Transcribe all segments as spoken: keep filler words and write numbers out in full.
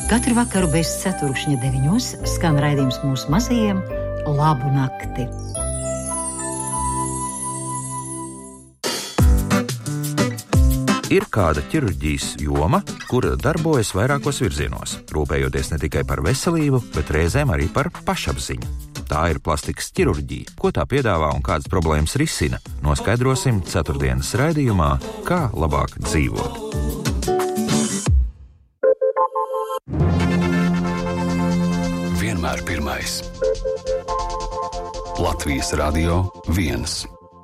Katru vakaru bez ceturkšņa deviņos skan raidījums mūsu mazajiem Labu nakti. Ir kāda ķirurģijas joma, kura darbojas vairākos virzienos, rūpējoties ne tikai par veselību, bet reizēm arī par pašapziņu. Tā ir plastikas ķirurģija. Ko tā piedāvā un kādas problēmas risina, noskaidrosim ceturtdienas raidījumā Kā labāk dzīvot. Vienmēr pirmais. Latvijas Radio viens.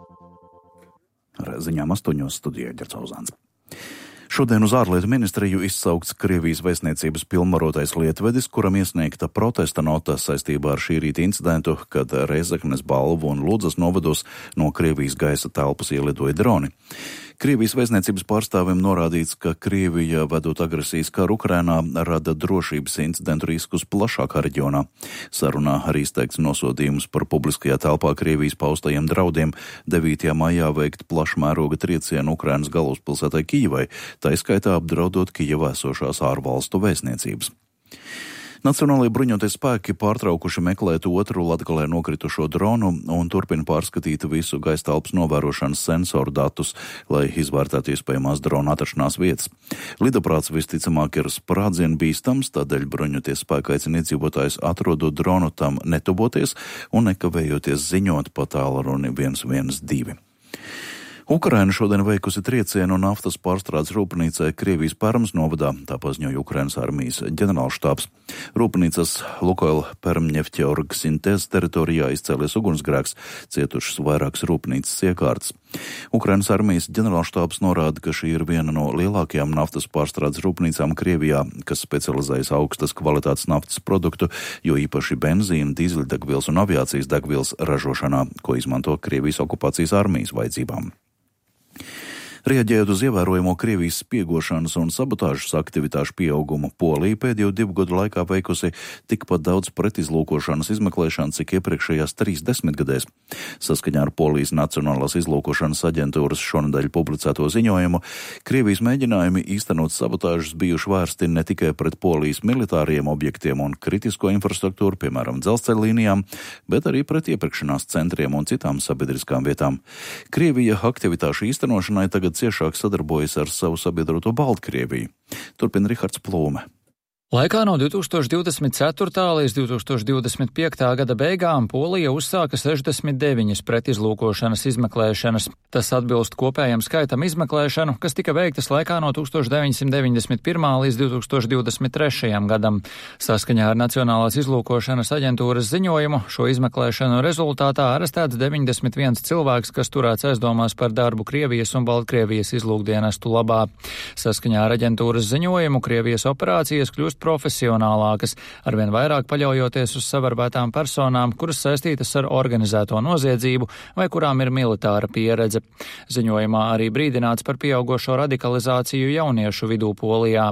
Ar ziņām astoņos studijā Ģerts Auzāns. Šodien uz ārlietu ministriju izsaukts Krievijas vēstniecības pilnvarotais lietvedis, kuram iesniegta protesta nota saistībā ar šī rīta incidentu, kad Rēzeknes, Balvu un Ludzas novados no Krievijas gaisa telpas ielidoja droni. Krievijas vēstniecības pārstāvim norādīts, ka Krievija, vedot agresijas karu Ukrainā, rada drošības incidentu riskus plašākā reģionā. Sarunā arī izteikts nosodījums par publiskajā telpā Krievijas paustajiem draudiem devītajā maijā veikt plašmēroga triecienu Ukrainas galvaspilsētai Kijivai, tā izskaitā apdraudot Kijivā esošās ārvalstu vēstniecības. Nacionālajie bruņotie spēki pārtraukuši meklēt otru Latgalē nokritušo dronu un turpina pārskatīt visu gaistelpas novērošanas sensoru datus, lai izvērtētu iespējamās drona atrašanās vietas. Lidaprāts visticamāk ir sprādzienu bīstams, tādēļ bruņotie spēki aicina iedzīvotājus atrodot dronu tam netuvoties un nekavējoties ziņot pa tālruni viens viens divi. Ukraina šodien veikusi triecienu naftas pārstrādes rūpnīcai Krievijas Permas novadā, tā paziņoja Ukrainas armijas ģenerālštābs. Rūpnīcas Lukoil Permņefķeorgsintēzes teritorijā izcēlies ugunsgrēks, cietušas vairākas rūpnīcas iekārtas. Ukrainas armijas ģenerālštābs norāda, ka šī ir viena no lielākajām naftas pārstrādes rūpnīcām Krievijā, kas specializējas augstas kvalitātes naftas produktu, jo īpaši benzīna, dīzeļdegvielas un aviācijas degvielas ražošanā, ko izmanto Krievijas okupācijas armijas vajadzībām. Reaģējot uz ievērojamo Krievijas spiegošanas un sabotāžas aktivitāšu pieaugumu, Polija pēdējo divu gadu laikā veikusi tikpat daudz pretizlūkošanas izmeklēšanas, cik iepriekšējās trīs desmitgadēs. Saskaņā ar Polijas Nacionālās izlūkošanas aģentūras šonedēļ publicēto ziņojumu, Krievijas mēģinājumi īstenot sabotāžas bijuši vērsti ne tikai pret Polijas militāriem objektiem un kritisko infrastruktūru, piemēram, dzelzceļa līnijām, bet arī pret iepirkšanās centriem un citām sabiedriskām vietām. Krievija aktivitāšu īstenošanai tagad ciešāk sadarbojas ar savu sabiedroto Baltkrieviju. Turpina Rihards Plūme. Laikā no divtūkstoš divdesmit ceturtā līdz divtūkstoš divdesmit piektā gada beigām Polija uzsāka sešdesmit deviņas pretizlūkošanas izmeklēšanas. Tas atbilst kopējam skaitam izmeklēšanu, kas tika veiktas laikā no tūkstoš deviņsimt deviņdesmit pirmā līdz divtūkstoš divdesmit trešajam gadam. Saskaņā ar Nacionālās izlūkošanas aģentūras ziņojumu šo izmeklēšanu rezultātā arestēts deviņdesmit viens cilvēks, kas turēts aizdomās par darbu Krievijas un Baltkrievijas izlūkdienestu labā. Saskaņā ar aģentūras ziņojumu Krievijas operācijas kļūst profesionālākas, arvien vairāk paļaujoties uz savarbētām personām, kuras saistītas ar organizēto noziedzību vai kurām ir militāra pieredze. Ziņojumā arī brīdināts par pieaugošo radikalizāciju jauniešu vidū Polijā.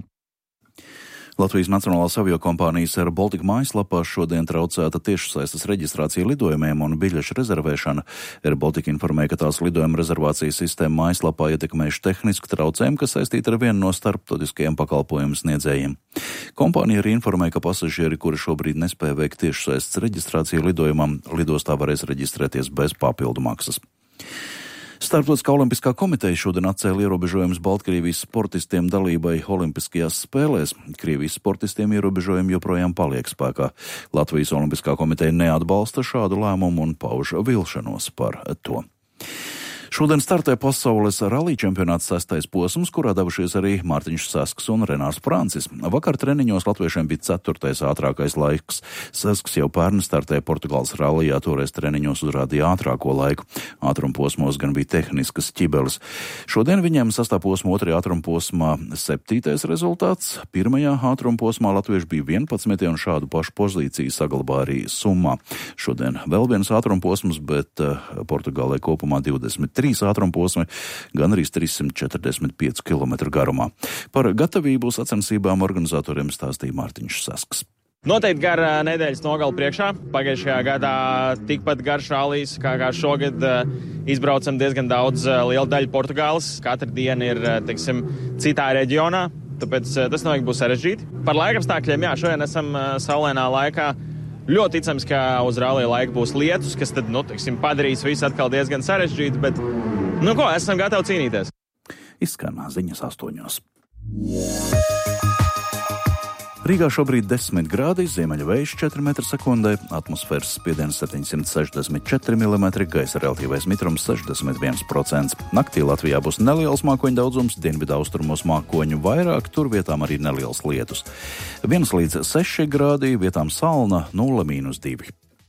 Latvijas Nacionālās aviokompānijas Air Baltica mājaslapā šodien traucēta tiešsaistes reģistrācija lidojumiem un biļešu rezervēšana. Air Baltica informēja, ka tās lidojuma rezervācijas sistēma mājaslapā ietekmējuši tehnisku traucējumu, kas saistīti ar vienu no starptautiskajiem pakalpojumu sniedzējiem. Kompānija arī informēja, ka pasažieri, kuri šobrīd nespēja veikt tiešsaistes reģistrāciju lidojumam, lidostā varēs reģistrēties bez papildu maksas. Starptautiskā olimpiskā komiteja šodien atcēla ierobežojumus Baltkrievijas sportistiem dalībai olimpiskajās spēlēs. Krievijas sportistiem ierobežojumi joprojām paliek spēkā. Latvijas olimpiskā komiteja neatbalsta šādu lēmumu un pauž vilšanos par to. Šodien startē pasaules rallija čempionāts sestais posms, kurā devušies arī Mārtiņš Sasks un Renārs Francis. Vakar treniņos latviešiem bija ceturtais ātrākais laiks. Sasks jau pērn startēja Portugāles rallijā, toreiz treniņos uzrādīja ātrāko laiku. Ātrumposmos gan bija tehniskas ķibeles. Šodien viņiem sastā posma otrajā ātrumposmā septītais rezultāts. Pirmajā ātrumposmā latvieši bija vienpadsmitie un šādu pašu pozīciju saglabā arī summā. Šodien vēl viens ātrumposms, bet uh, Portugālē kopumā divdesmit trīs ātrumposmi, gan arī trīssimt četrdesmit pieci kilometri garumā. Par gatavību sacensībām organizatoriem stāstīja Mārtiņš Sasks. Noteikti gara nedēļas nogali priekšā. Pagājušajā gadā tikpat garš rallijs, kā, kā šogad izbraucam diezgan daudz liela daļa Portugāles. Katra diena ir, teiksim, citā reģionā. tāpēc tas noteikti būs sarežģīti. Par laikapstākļiem, jā, šodien esam saulainā laikā. Ļoti ticams, ka uz rallija laika būs lietus, kas tad, nu, teiksim, padarīs visu atkal diezgan sarežģīti, bet, nu ko, esam gatavi cīnīties. Izskanā ziņas astoņos. Rīgā šobrīd desmit grādi, ziemeļa vējš četri metri sekundē, atmosfēras spiediens septiņsimt sešdesmit četri milimetri, gaisa relatīvais mitrums sešdesmit viens procents. Naktī Latvijā būs neliels mākoņu daudzums, dienvidu austrumos mākoņu vairāk, tur vietām arī neliels lietus. viens līdz seši grādi, vietām salna, nulle mīnus divi.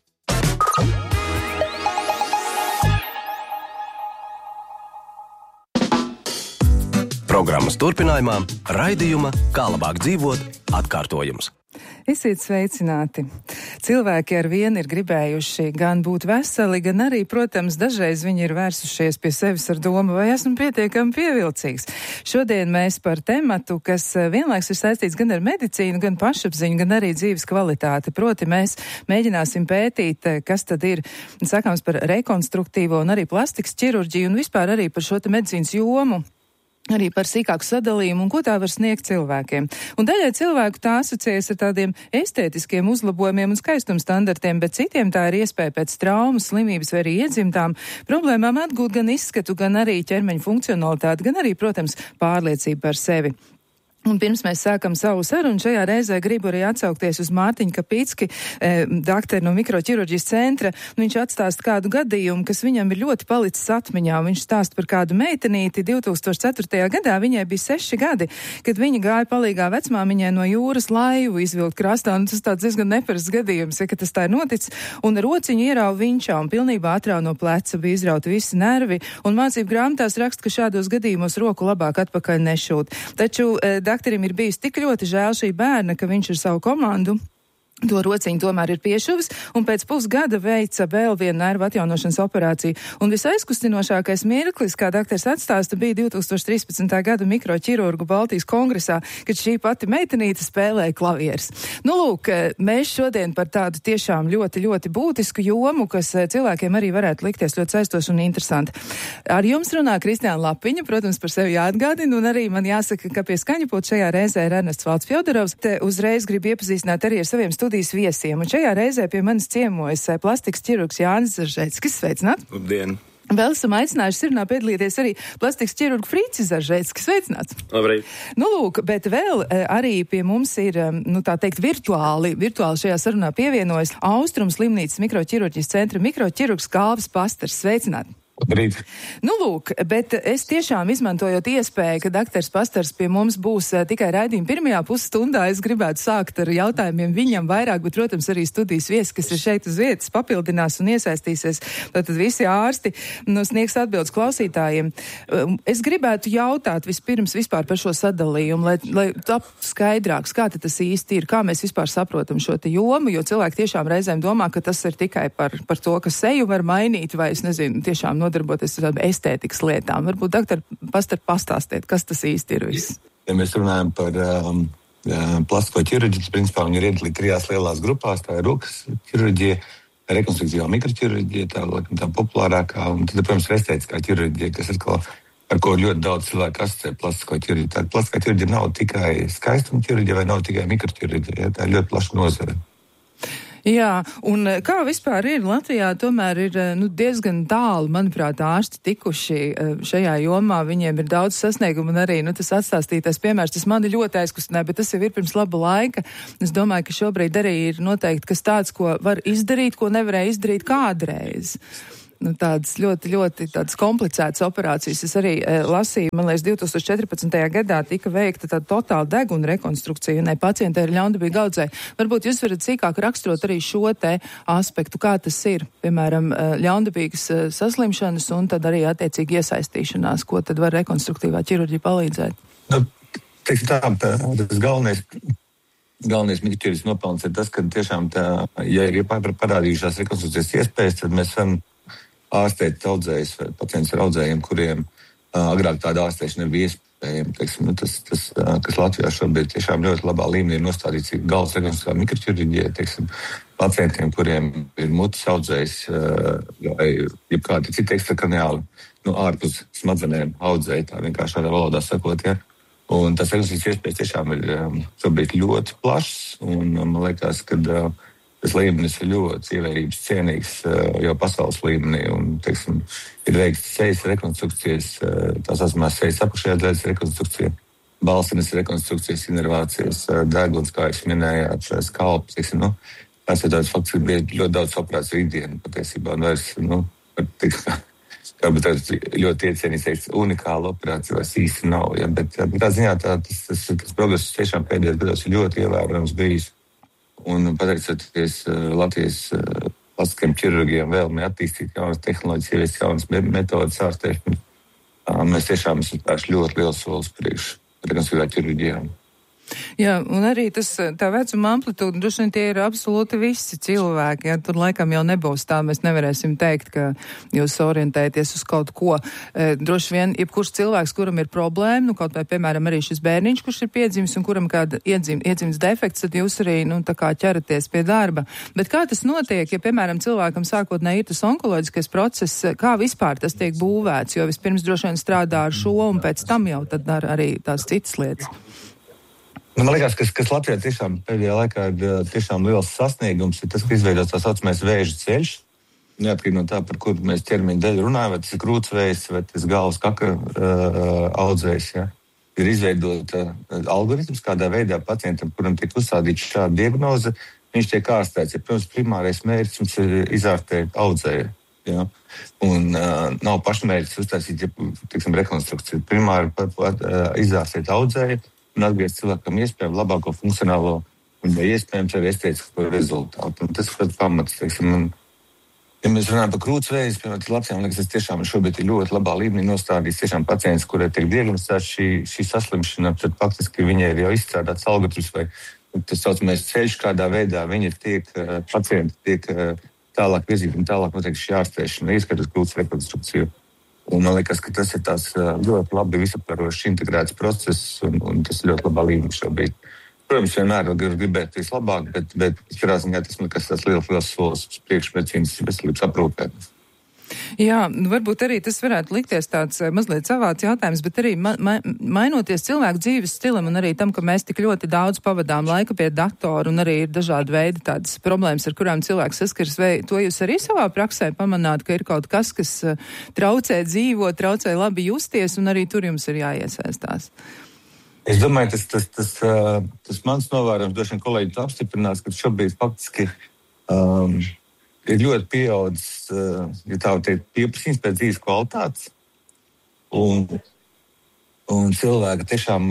Programmas turpinājumā raidījuma Kā labāk dzīvot atkārtojums. Esiet sveicināti! Cilvēki ar vienu ir gribējuši gan būt veseli, gan arī, protams, dažreiz viņi ir vērsušies pie sevis ar domu, vai esmu pietiekami pievilcīgs. Šodien mēs par tematu, kas vienlaiks ir saistīts gan ar medicīnu, gan pašapziņu, gan arī dzīves kvalitāti. Proti mēs mēģināsim pētīt, kas tad ir sakāms par rekonstruktīvo un arī plastikas ķirurģiju un vispār arī par šo te medicīnas jomu. Arī par sīkāku sadalījumu un ko tā var sniegt cilvēkiem. Un daļai cilvēku tā asociējas ar tādiem estētiskiem uzlabojumiem un skaistuma standartiem, bet citiem tā ir iespēja pēc traumas, slimības vai arī iedzimtām problēmām atgūt gan izskatu, gan arī ķermeņa funkcionalitāti, gan arī, protams, pārliecību par sevi. Un pirms mēs sākam savu sarunu, šajā reizē gribu arī atsaukties uz Mārtiņu Kapicki, eh, dakteru no mikroķirurģijas centra. Viņš atstāsta kādu gadījumu, kas viņam ir ļoti palicis atmiņā. Viņš stāsta par kādu meitenīti two thousand four gadā, viņai bija seši gadi, kad viņa gāja palīgā vecmāmiņai no jūras laivu izvilkt krastā. Un tas tāds diezgan neparasts gadījums, ja, ka tas tā ir noticis. Un rociņu ierauga viņčā un pilnībā atrauga no pleca, bija izrauti visi nervi. Un mācību grāmatās raksta, ka šādos gadījumos roku labāk atpakaļ nešūt. Taču eh, dakterim ir bijis tik ļoti žēl šī bērna, ka viņš ar savu komandu to rociņu tomēr ir piešuvis, un pēc pusgada veica vēl vienu nervu atjaunošanas operāciju. Un visaizkustinošākais mirklis, kā daktars atstāsta, bija two thousand thirteen gada mikroķirurgu Baltijas kongresā, kad šī pati meitenīte spēlēja klavieres. Nu, lūk, mēs šodien par tādu tiešām ļoti, ļoti būtisku jomu, kas cilvēkiem arī varētu likties ļoti saistoši un interesanti. Ar jums runā Kristiāna Lapiņa, protams, par sevi jāatgādina, un arī man jāsaka, ka pie skaņapulta šajā reizē ir Ernests Valds Fjodorovs. Te uzreiz gribu iepazīstināt arī ar saviem studijiem viesiem. Un šajā reizē pie manis ciemojas plastikas ķirurgs Jānis Zaržēckis. Sveicināts! Labdien! Vēl esam aicinājuši sarunā piedalīties arī plastikas ķirurgu Frīcis Zaržēckis. Sveicināts! Labrīt! Nu, lūk, bet vēl arī pie mums ir, nu tā teikt, virtuāli, virtuāli šajā sarunā pievienojas Austrum slimnīcas mikroķirurģijas centra mikroķirurgs Kalvis Pastars. Sveicināts! Labrīt. Nu, lūk, bet es tiešām izmantojot iespēju, ka daktars Pastars pie mums būs uh, tikai raidījuma pirmajā pusstundā, es gribētu sākt ar jautājumiem viņam vairāk, bet, protams, arī studijas viesi, kas ir šeit uz vietas, papildinās un iesaistīsies. Tātad visi ārsti nu, sniegs atbildes klausītājiem. Uh, es gribētu jautāt vispirms vispār par šo sadalījumu, lai, lai tap skaidrāks, kā tas īsti ir, kā mēs vispār saprotam šo te jomu, jo cilvēki tiešām reizēm domā, ka tas ir tikai par, par to, ka seju var mainīt, vai es nezinu, tiešām nodarboties ar tādām estētikas lietām. Varbūt, doktor, pastar pastāstiet, kas tas īsti ir viss. Ja mēs runājam par um, plastisko ķirurģiju, principā viņi ir iedalīti trijās lielās grupās. Tā ir rokas ķirurģija, rekonstruktīvā mikroķirurģija, tā, laikam, tā populārākā, un tad, protams, ir estētiskā ķirurģija, kas ir ko, ar ko ļoti daudz cilvēku asociē plastisko ķirurģiju. Tā plastiskā ķirurģija nav tikai skaistuma ķirurģija vai nav tikai mikroķirurģija, ja? Tā ir ļoti plaša nozare. Jā, un kā vispār ir Latvijā, tomēr ir nu, diezgan tālu, manuprāt, ārsti tikuši šajā jomā, viņiem ir daudz sasniegumu un arī nu, tas atstāstītais piemērs, tas mani ļoti aizkustinē, bet tas jau ir pirms laba laika. Es domāju, ka šobrīd arī ir noteikti kas tāds, ko var izdarīt, ko nevarēja izdarīt kādreiz. Nu, tādas ļoti, ļoti tādas komplicētas operācijas. Es arī e, lasīju, man liekas, two thousand fourteen gadā tika veikta tāda totāla deguna rekonstrukcija, un pacientē ir ļaundabīgi audzē. Varbūt jūs varat sīkāk raksturot arī šo te aspektu, kā tas ir, piemēram, ļaundabīgas saslimšanas un tad arī attiecīgi iesaistīšanās, ko tad var rekonstruktīvā ķirurģija palīdzēt. Nu, teiksim tā, tas galvenais. Galvenais mikroķirurģijas nopelns ir tas, ka tiešām tā, ja ir parādījušās rekonstrukcijas iespējas, tad mēs varam ārstēt audzējus vai pacientus ar audzējiem, kuriem uh, agrāk tāda ārstēšana bija iespējama. Teiksim, nu, tas, tas, uh, kas Latvijā šobrīd tiešām ļoti labā līmenī ir nostādīts galvas rekonstruktīvā mikroķirurģija, teiksim, pacientiem, kuriem ir mutes audzējs uh, vai jebkādi citi ekstrakraniāli, nu, ārpus smadzenēm audzēji, tā vienkārši tādā valodā sakot, ja. Un tas rekonstrukcijas iespējas tiešām ir um, šobrīd ļoti plašs, un um, man liekas, ka uh, tas līmenis ir ļoti ievērības cienīgs uh, jau pasaules līmenī, un, teiksim, ir veikts sejas rekonstrukcijas, uh, tās asmās sejas apakšējā daļas rekonstrukcija, balsinas rekonstrukcijas, inervācijas, uh, deguns, kā jūs minējāt, skalps, teiksim, nu, tās ir tāds fakts, ka bija ļoti daudz operāciju ikdienu patiesībā, un vairs, nu, tik, kā bet tāds ļoti iecienīts, teiks, unikāla operācija vairs īsti nav, ja, bet tā ziņā tā, tas, tas, tas progress tiešām pēdējos gados ir ļoti ievērojams bijis. Un pateicoties uh, Latvijas uh, plastiskajiem ķirurgiem vēlmi attīstīt jaunas tehnoloģijas, ieviest jaunas metodas ārstēšanu, uh, mēs tiešām esam spēruši ļoti liels solis priekš rekonstruktīvā ķirurģijā. Jā, un arī tas, tā vecuma amplitūda, droši vien tie ir absolūti visi cilvēki, ja tur laikam jau nebūs tā, mēs nevarēsim teikt, ka jūs orientēties uz kaut ko. E, droši vien, jebkurš cilvēks, kuram ir problēma, nu kaut vai, piemēram, arī šis bērniņš, kurš ir piedzimis un kuram kāda iedzim, iedzimts defekts, tad jūs arī, nu, tā kā ķeraties pie darba. Bet kā tas notiek, ja, piemēram, cilvēkam sākotnēji ir tas onkoloģiskais process, kā vispār tas tiek būvēts, jo vispirms droši vien strādā ar šo un pēc tam jau tad dara arī tās citas lietas? Nu, man liekas, kas, kas Latvijā tiešām pēdējā laikā ir tiešām liels sasniegums, ir tas, ka izveidots tā saucamais vēža ceļš. Neatkarīgi no tā, par kuru mēs ķermeņa daļu runājam, vai tas ir krūtsvējs, vai tas galvas kaka uh, audzējs. Ja. Ir izveidota uh, algoritms, kādā veidā pacientam, kuram tiek uzstādīta šāda diagnoze, viņš tiek ārstēts. Ja, protams, primārais mērķis mums ir izārstēt audzēju. Ja. Un uh, nav pašmērķis uztaisīt, ja, tiksim, rekonstrukciju. Primāri pat, pat, uh, izārstēt audzēju un atgriezt cilvēkam iespēju labāko funkcionālo un iespējams arī estētisko rezultātu. Un tas ir pamats, teiksim, un, ja mēs runājam par krūtsvējas, piemēram, Latvijā, man liekas, tas tiešām šobrīd ir ļoti labā līmenī nostādīts tiešām pacients, kurai tiek diagnosticēta šī, šī saslimšana, tad faktiski viņai ir jau izstrādāts algoritms vai tas saucamais ceļš, kādā veidā viņi tiek, pacienti tiek tālāk virzīti un tālāk notiek šī ārstēšana, ieskatot krūts rekonstrukciju. Un man liekas, ka tas ir tās ļoti labi visaptvarošs integrēts process, un, un tas ir ļoti labā līmenī šobrīd. Protams, vienmēr var gribēt vislabāk, bet, bet katrā ziņā tas man liekas tās liels, liels solis uz priekšmedicīnas veselības aprūpē. Jā, varbūt arī tas varētu likties tāds mazliet savāds jautājums, bet arī ma ma mainoties cilvēku dzīves stilam un arī tam, ka mēs tik ļoti daudz pavadām laika pie datora un arī ir dažādi veidi tādas problēmas, ar kurām cilvēks saskars, vai to jūs arī savā praksē pamanāt, ka ir kaut kas, kas traucē dzīvot, traucē labi justies un arī tur jums ir jāiesaistās? Es domāju, tas, tas, tas, tas mans novērojums, droši vien kolēģi to apstiprinās, ka šobrīd faktiski um, ir ļoti pieaudzis, ja tā var teikt, pieprasījums pēc dzīves kvalitātes. Un, un cilvēki tiešām,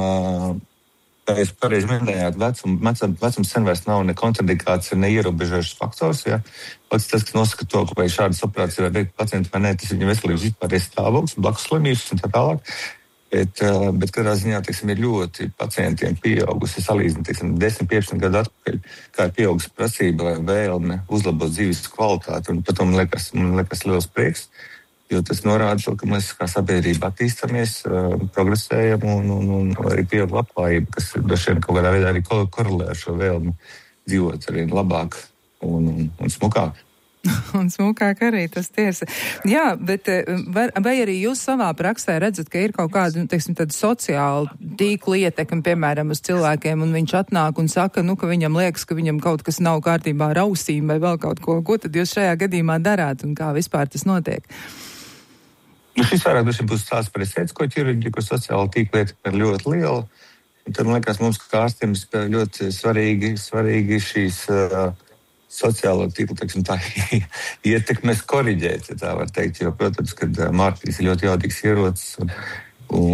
kā jūs pareizi minējāt, vecums vecum, vecum sen vairs nav ne kontraindikācija, ne ierobežojušas faktors. Ja. Pats tas, kas nosaka to, ka vai šādas operācijas var veikt pacienti vai nē, tas viņa veselības vispārējais stāvoklis, blakus slimības un tā tālāk. Bet, bet katrā ziņā, teiksim, ir ļoti pacientiem pieaugusi, salīdzinot, teiksim, desmit piecdesmit gadu atpakaļ, kā ir pieaugusi prasība vai vēlme uzlabot dzīves kvalitāti, un par to man liekas, man liekas liels prieks, jo tas norāda to, ka mēs kā sabiedrība attīstamies, progresējam un, un, un arī pieaug labklājība, kas droši vien kaut kādā veidā arī korelē ar šo vēlmi dzīvot arī labāk un, un, un smukāk. Un smukāk arī tas tiesa. Jā, bet vai, vai arī jūs savā praksē redzat, ka ir kaut kāda, teiksim, tāda sociāla tīkla ietekme, piemēram, uz cilvēkiem, un viņš atnāk un saka, nu, ka viņam liekas, ka viņam kaut kas nav kārtībā ar ausīm vai vēl kaut ko. Ko tad jūs šajā gadījumā darāt un kā vispār tas notiek? Nu, šis vairāk būs stāsts par estētisko ķirurģiju, kur sociāla tīkla ietekme ir ļoti liela. Un tad, man liekas, mums kā ārstiem ir ļoti svarīgi, svarīgi šīs uh, sociālo tīklu, teiksim, tā ietekmes koriģēt, ja tā var teikt, jo, protams, kad mārketis ir ļoti jaudīgs ierocis un, un